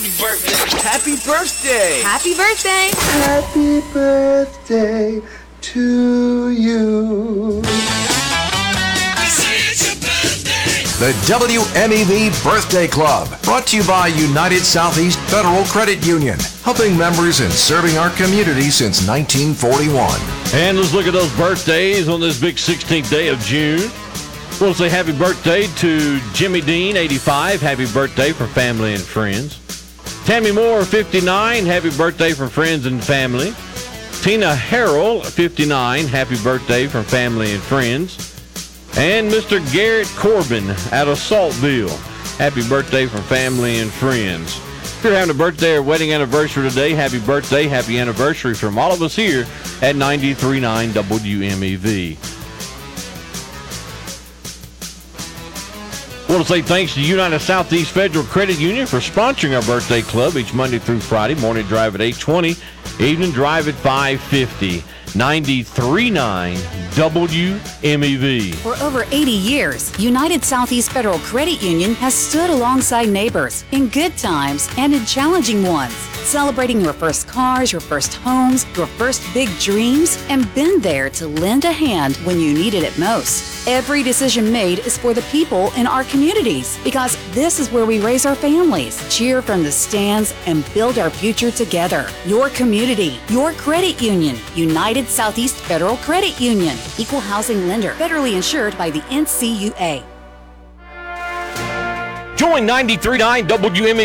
birthday. Happy birthday. Happy birthday. Happy birthday to you. The WMEV Birthday Club, brought to you by United Southeast Federal Credit Union, helping members and serving our community since 1941. And let's look at those birthdays on this big 16th day of June. We'll say happy birthday to Jimmy Dean, 85. Happy birthday from family and friends. Tammy Moore, 59. Happy birthday from friends and family. Tina Harrell, 59. Happy birthday from family and friends. And Mr. Garrett Corbin out of Saltville. Happy birthday from family and friends. If you're having a birthday or wedding anniversary today, happy birthday, happy anniversary from all of us here at 93.9 WMEV. I want to say thanks to United Southeast Federal Credit Union for sponsoring our birthday club each Monday through Friday. Morning drive at 8:20, evening drive at 5:50. 93.9 WMEV. For over 80 years, United Southeast Federal Credit Union has stood alongside neighbors in good times and in challenging ones, celebrating your first cars, your first homes, your first big dreams, and been there to lend a hand when you needed it most. Every decision made is for the people in our communities, because this is where we raise our families, cheer from the stands, and build our future together. Your community, your credit union, United Southeast Federal Credit Union, equal housing lender, federally insured by the NCUA. Join 93.9 WMEV